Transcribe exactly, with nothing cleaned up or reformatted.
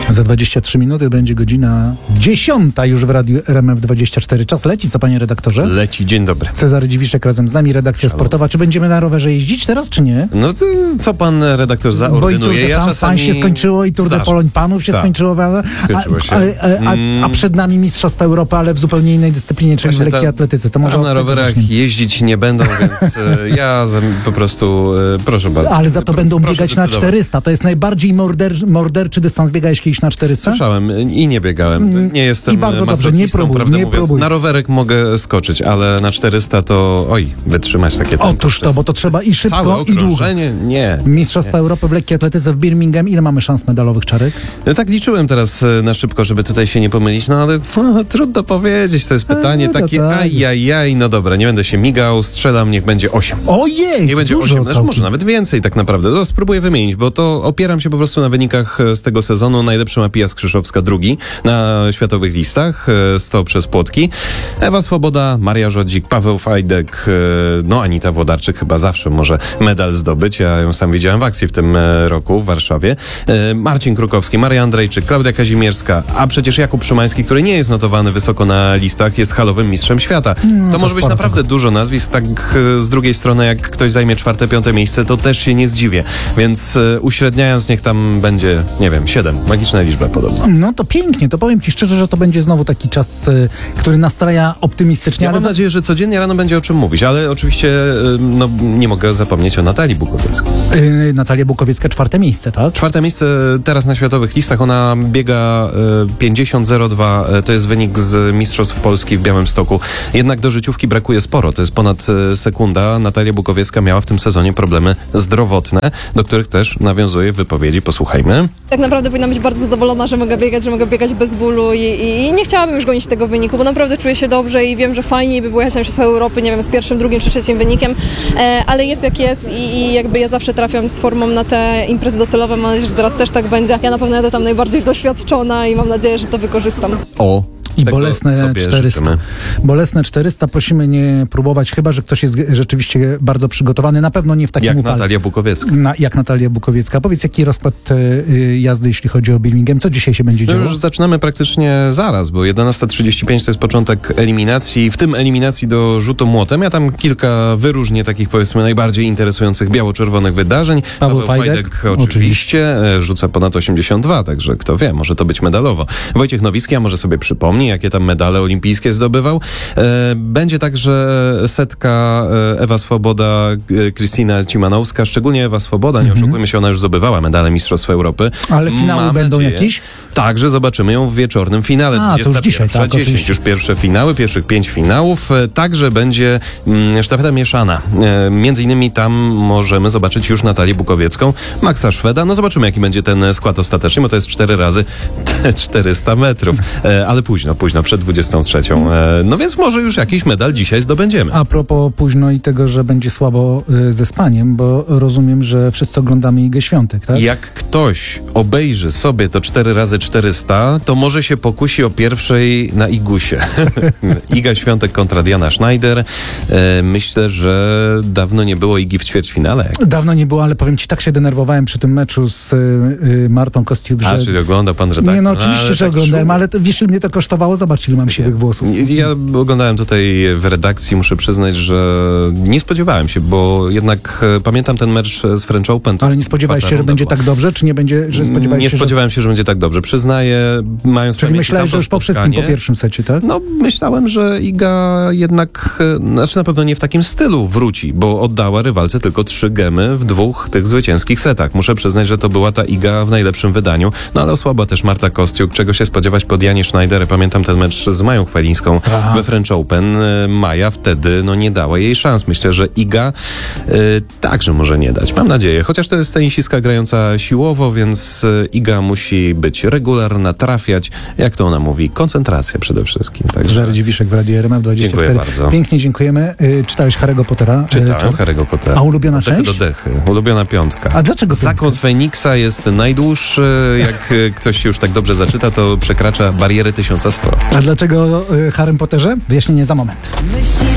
Za dwadzieścia trzy minuty będzie godzina dziesiąta już w Radiu R M F dwadzieścia cztery. Czas leci, co panie redaktorze? Leci, dzień dobry. Cezary Dziwiszek razem z nami, redakcja Szalom. sportowa. Czy będziemy na rowerze jeździć teraz, czy nie? No to co pan redaktor zaordynuje? Bo i Tour de ja France czasami... się skończyło i Tour de Zdarza. Poloń Panów się Tak. skończyło, prawda? Skończyło się. A, a, a, a przed nami Mistrzostwa Europy, ale w zupełnie innej dyscyplinie, czyli w Właśnie lekkiej ta- atletyce. To może Tam od na tego rowerach zaczniemy. jeździć nie będą, więc e, ja za, po prostu, e, proszę bardzo. Ale za to Pro- będą proszę biegać na decydować. czterysta. To jest najbardziej morder, morderczy dystans. Biegałeś kiedyś na czterysta? Słyszałem i nie biegałem. Nie jestem I bardzo dobrze, masochistą, nie próbuj, prawdę nie mówiąc. próbuj. Na rowerek mogę skoczyć, ale na czterysta to oj, wytrzymać takie tempo. Otóż to, jest bo to trzeba i całe szybko, i długo. okrążenie? Nie. Mistrzostwa Europy w lekkiej atletyce w Birmingham. Ile mamy szans medalowych, Czarek? No tak liczyłem teraz e, na szybko, żeby tutaj się nie pomylić, no ale no, trudno powiedzieć, to jest pytanie E, no takie tak. ajajaj, no dobra, nie będę się migał, strzelam, niech będzie osiem. Ojej, Nie będzie dużo osiem, znaczy całkiem. może nawet więcej tak naprawdę. No, spróbuję wymienić, bo to opieram się po prostu na wynikach e, z tego sezonu. Najlepszy ma Pija Skrzyszowska drugi na światowych listach, e, sto przez płotki. Ewa Swoboda, Maria Żodzik, Paweł Fajdek, e, no Anita Włodarczyk chyba zawsze może medal zdobyć. Ja ją sam widziałem w akcji w tym e, roku w Warszawie. E, Marcin Krukowski, Maria Andrejczyk, Klaudia Kazimierska, a przecież Jakub Szymański, który nie jest notowany wysoko na listach, jest halowym mistrzem świata. No, to to może być sporo naprawdę dużo nazwisk, tak e, z drugiej strony jak ktoś zajmie czwarte, piąte miejsce, to też się nie zdziwię. Więc e, uśredniając, niech tam będzie, nie wiem, siedem. Magiczna liczba podobno. No to pięknie, to powiem ci szczerze, że to będzie znowu taki czas, y, który nastraja optymistycznie. Ja ale mam za- nadzieję, że codziennie rano będzie o czym mówić, ale oczywiście e, no, nie mogę zapomnieć o Natalii Bukowieckiej. y, Natalia Bukowiecka, czwarte miejsce, tak? Czwarte miejsce teraz na światowych listach, ona biega e, pięćdziesiąt zero dwa, e, to jest wynik z Mistrzostw Polski w Białymstoku. Jednak do życiówki brakuje sporo, to jest ponad e, sekunda. Natalia Bukowiecka miała w tym sezonie problemy zdrowotne, do których też nawiązuje w wypowiedzi. Posłuchajmy. Tak naprawdę powinna być bardzo zadowolona, że mogę biegać, że mogę biegać bez bólu i, i, i nie chciałabym już gonić tego wyniku, bo naprawdę czuję się dobrze i wiem, że fajniej by było jechać na Mistrzostwa Europy, nie wiem, z pierwszym, drugim czy trzecim wynikiem, e, ale jest jak jest i, i jakby ja zawsze trafiam z formą na te imprezy docelowe, mam nadzieję, że teraz też tak będzie. Ja na pewno jadę tam najbardziej doświadczona i mam nadzieję, że to wykorzystam. O, I tego bolesne sobie czterysta. życzymy. Bolesne czterysta prosimy nie próbować, chyba że ktoś jest ge- rzeczywiście bardzo przygotowany. Na pewno nie w takim Jak upale. Natalia Bukowiecka. Na, jak Natalia Bukowiecka. Powiedz, jaki rozkład y, y, jazdy, jeśli chodzi o Birmingham? Co dzisiaj się będzie No działo? już zaczynamy praktycznie zaraz, bo jedenasta trzydzieści pięć to jest początek eliminacji, w tym eliminacji do rzutu młotem. Ja tam kilka wyróżnię takich, powiedzmy, najbardziej interesujących biało-czerwonych wydarzeń. Paweł Fajdek, oczywiście, oczywiście. e, rzuca ponad osiemdziesiąt dwa, także kto wie, może to być medalowo. Wojciech Nowicki, a może sobie przypomni, jakie tam medale olimpijskie zdobywał. E, będzie także setka e, Ewa Swoboda, e, Krystyna Cimanowska, szczególnie Ewa Swoboda, nie oszukujmy się, ona już zdobywała medale Mistrzostw Europy. Ale finały Mam będą nadzieję, jakieś? Także zobaczymy ją w wieczornym finale. A, to już dzisiaj, tak, dziesięć, oczywiście. już pierwsze finały, pierwszych pięć finałów. E, Także będzie mm, sztafeta mieszana. E, między innymi tam możemy zobaczyć już Natalię Bukowiecką, Maxa Szweda. No zobaczymy, jaki będzie ten skład ostateczny, bo to jest cztery razy te czterysta metrów. E, ale późno, późno, przed dwudziestą trzecią. E, no więc może już jakiś medal dzisiaj zdobędziemy. A propos późno i tego, że będzie słabo y, ze spaniem, bo rozumiem, że wszyscy oglądamy Igę Świątek, tak? Jak ktoś obejrzy sobie to cztery razy czterysta, to może się pokusi o pierwszej na Igusie. Iga Świątek kontra Diana Schneider. E, myślę, że dawno nie było Igi w ćwierćfinale. Dawno nie było, ale powiem ci, tak się denerwowałem przy tym meczu z y, y, Martą Kostiuk, że... A, czyli ogląda pan redaktor. Nie, no oczywiście, Ale że tak oglądałem, szum. ale to, wiesz, ile mnie to kosztowało? Zobacz, ile mam siwych włosów. Ja oglądałem tutaj w redakcji, muszę przyznać, że nie spodziewałem się, bo jednak e, pamiętam ten mecz z French Open. to Ale nie spodziewałeś czwarta się, że runda będzie była. tak dobrze, czy nie będzie, że spodziewałeś Nie się, spodziewałem się, że będzie tak dobrze. Przyznaję, mając że... Czyli pamięci myślałeś, że tamto już po wszystkim, po spotkanie, pierwszym secie, tak? No, myślałem, że Iga jednak, e, znaczy na pewno nie w takim stylu wróci, bo oddała rywalce tylko trzy gemy w dwóch tych zwycięskich setach. Muszę przyznać, że to była ta Iga w najlepszym wydaniu, no ale osłabła też Marta Kostiuk, czego się spodziewać po Dianie Schneider. Pamiętam ten mecz z Mają Chwalińską Aha. we French Open. E, Maja wtedy no nie dała jej szans. Myślę, że Iga e, także może nie dać. Mam nadzieję, chociaż to jest tenisistka grająca siłowo, więc e, Iga musi być regularna, trafiać, jak to ona mówi, koncentracja przede wszystkim. Także Cezary Dziwiszek w Radiu R M F dwadzieścia cztery. Dziękuję bardzo. Pięknie dziękujemy. Y, czytałeś Harry'ego Pottera? Y, czytałem czy- Harry'ego Pottera. A ulubiona Od dechy część? do dechy. Ulubiona piątka. A dlaczego piątka? Zakon Feniksa jest najdłuższy. Jak e, ktoś się już tak dobrze zaczyta, to przekracza barierę tysiąca stron. A dlaczego y, Harrym Potterze? Wyjaśnienie za moment.